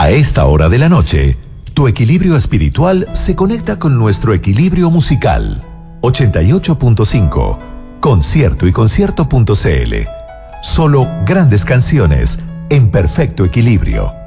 A esta hora de la noche, tu equilibrio espiritual se conecta con nuestro equilibrio musical. 88.5, concierto y concierto.cl. Solo grandes canciones en perfecto equilibrio.